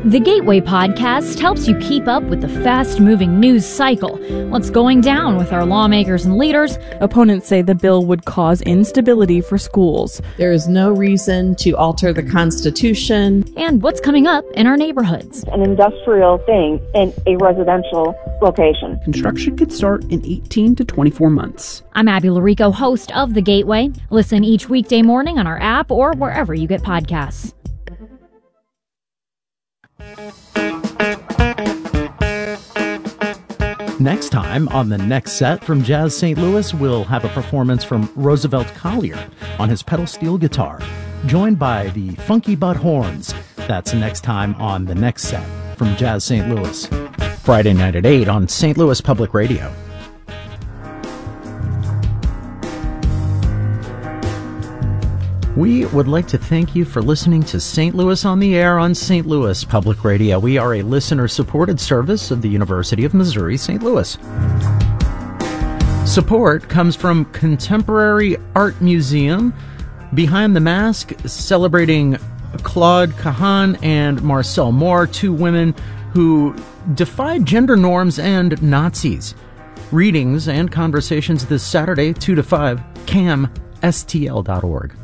The Gateway Podcast helps you keep up with the fast-moving news cycle. What's going down with our lawmakers and leaders? Opponents say the bill would cause instability for schools. There is no reason to alter the Constitution. And what's coming up in our neighborhoods. An industrial thing in a residential location. Construction could start in 18 to 24 months. I'm Abby Larico, host of The Gateway. Listen each weekday morning on our app or wherever you get podcasts. Next time on the next set from Jazz St. Louis, we'll have a performance from Roosevelt Collier on his pedal steel guitar, joined by the Funky Butt Horns. That's next time on the next set from Jazz St. Louis. Friday night at 8 on St. Louis Public Radio. We would like to thank you for listening to St. Louis on the Air on St. Louis Public Radio. We are a listener-supported service of the University of Missouri, St. Louis. Support comes from Contemporary Art Museum, Behind the Mask, celebrating Claude Kahan and Marcel Moore, two women who defied gender norms and Nazis. Readings and conversations this Saturday, 2 to 5, camstl.org.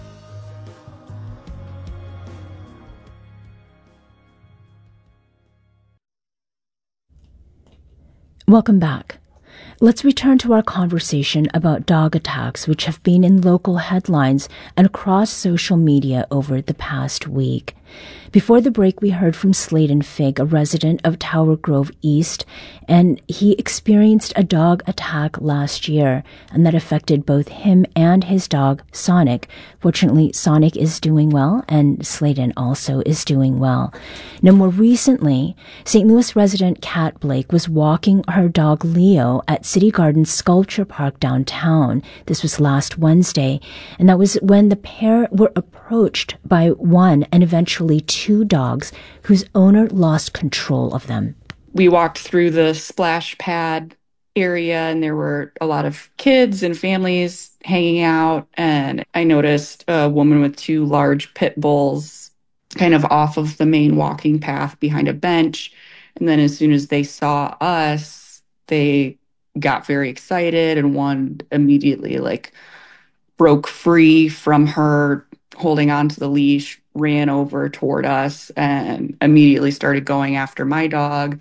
Welcome back. Let's return to our conversation about dog attacks, which have been in local headlines and across social media over the past week. Before the break, we heard from Sladen Fig, a resident of Tower Grove East, and he experienced a dog attack last year, and that affected both him and his dog, Sonic. Fortunately, Sonic is doing well, and Sladen also is doing well. Now, more recently, St. Louis resident Kat Blake was walking her dog Leo at City Gardens Sculpture Park downtown. This was last Wednesday, and that was when the pair were approached by one and eventually two dogs whose owner lost control of them. We walked through the splash pad area and there were a lot of kids and families hanging out, and I noticed a woman with two large pit bulls kind of off of the main walking path behind a bench. And then as soon as they saw us, they got very excited, and one immediately broke free from her holding onto the leash, ran over toward us, and immediately started going after my dog.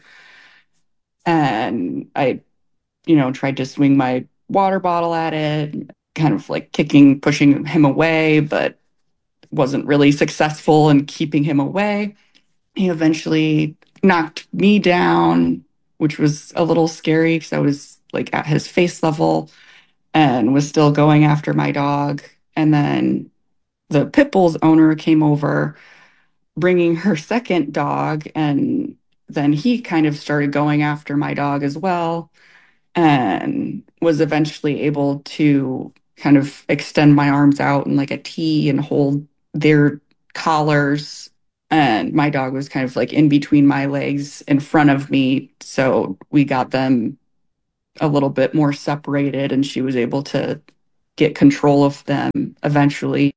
And I, tried to swing my water bottle at it, kind of kicking, pushing him away, but wasn't really successful in keeping him away. He eventually knocked me down, which was a little scary because I was at his face level and was still going after my dog. And then the pit bull's owner came over, bringing her second dog, and then he kind of started going after my dog as well, and was eventually able to kind of extend my arms out in a T and hold their collars. And my dog was kind of in between my legs in front of me. So we got them a little bit more separated, and she was able to get control of them eventually.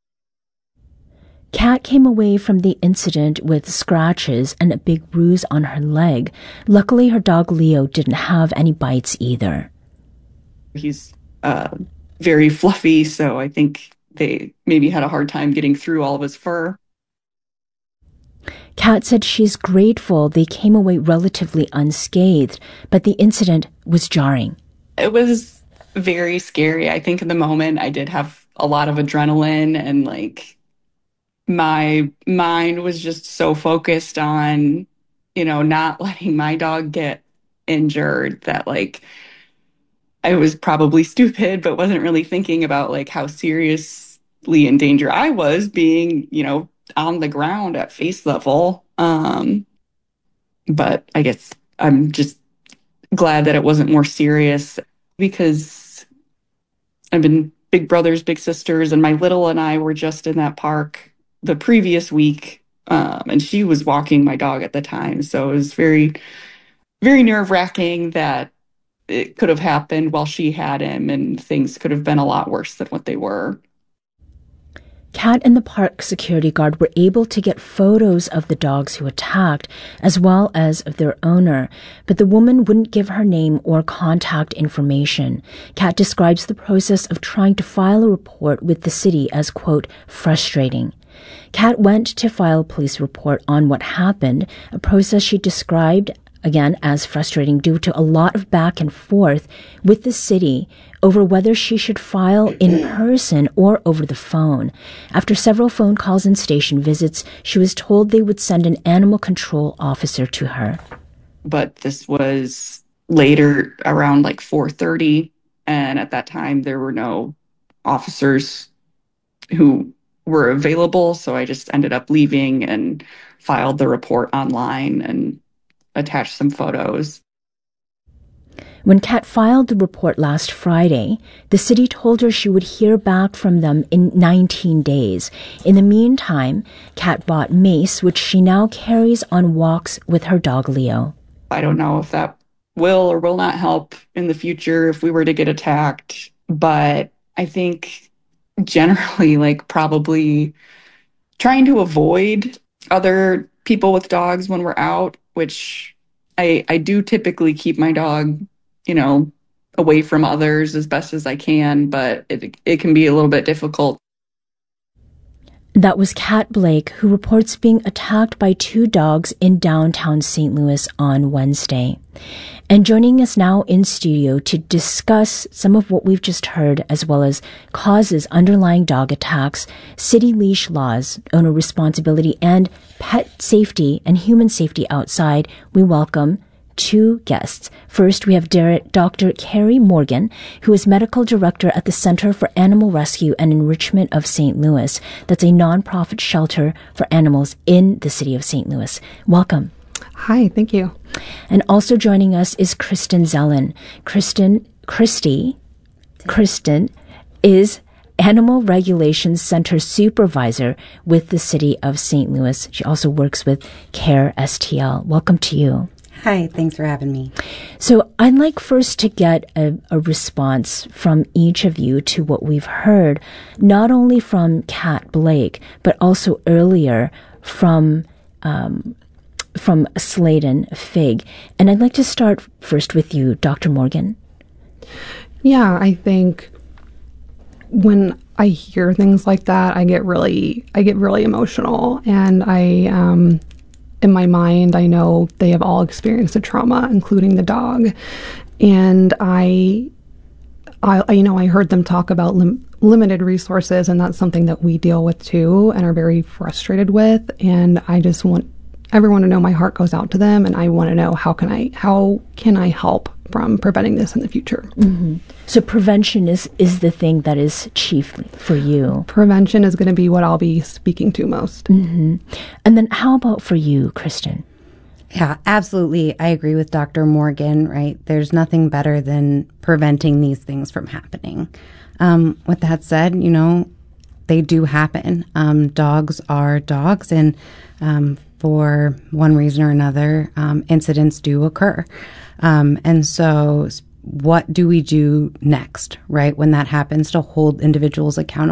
Kat came away from the incident with scratches and a big bruise on her leg. Luckily, her dog Leo didn't have any bites either. He's very fluffy, so I think they maybe had a hard time getting through all of his fur. Kat said she's grateful they came away relatively unscathed, but the incident was jarring. It was very scary. I think in the moment I did have a lot of adrenaline, and my mind was just so focused on, not letting my dog get injured that I was probably stupid, but wasn't really thinking about how seriously in danger I was being, on the ground at face level. But I guess I'm just glad that it wasn't more serious, because I've been big brothers, big sisters, and my little and I were just in that park the previous week, and she was walking my dog at the time. So it was very, very nerve-wracking that it could have happened while she had him, and things could have been a lot worse than what they were. Kat and the park security guard were able to get photos of the dogs who attacked, as well as of their owner, but the woman wouldn't give her name or contact information. Kat describes the process of trying to file a report with the city as, quote, frustrating. Kat went to file a police report on what happened, a process she described again as frustrating due to a lot of back and forth with the city over whether she should file in person or over the phone. After several phone calls and station visits, she was told they would send an animal control officer to her. But this was later, around like 4:30, and at that time there were no officers who were available, so I just ended up leaving and filed the report online and attached some photos. When Kat filed the report last Friday, the city told her she would hear back from them in 19 days. In the meantime, Kat bought mace, which she now carries on walks with her dog Leo. I don't know if that will or will not help in the future if we were to get attacked, but I think generally, like, probably trying to avoid other people with dogs when we're out, which I do typically keep my dog, away from others as best as I can, but it can be a little bit difficult. That was Kat Blake, who reports being attacked by 2 dogs in downtown St. Louis on Wednesday. And joining us now in studio to discuss some of what we've just heard, as well as causes underlying dog attacks, city leash laws, owner responsibility, and pet safety and human safety outside, we welcome 2 guests. First, we have Dr. Carrie Morgan, who is medical director at the Center for Animal Rescue and Enrichment of St. Louis. That's a nonprofit shelter for animals in the city of St. Louis. Welcome. Hi, thank you. And also joining us is Kristen Zellen. Kristen is Animal Regulations Center Supervisor with the city of St. Louis. She also works with CARE STL. Welcome to you. Hi, thanks for having me. So I'd like first to get a response from each of you to what we've heard, not only from Kat Blake, but also earlier from Sladen Fig. And I'd like to start first with you, Dr. Morgan. Yeah, I think when I hear things like that, I get really emotional, and in my mind, I know they have all experienced a trauma, including the dog. And I heard them talk about limited resources, and that's something that we deal with too and are very frustrated with. And I just want everyone to know my heart goes out to them, and I want to know how can I help from preventing this in the future. Mm-hmm. So prevention is the thing that is chief for you. Prevention is going to be what I'll be speaking to most. Mm-hmm. And then how about for you, Kristen? Yeah, absolutely. I agree with Dr. Morgan, right? There's nothing better than preventing these things from happening. With that said, they do happen. Dogs are dogs, and for one reason or another, incidents do occur. And so what do we do next, right, when that happens to hold individuals accountable?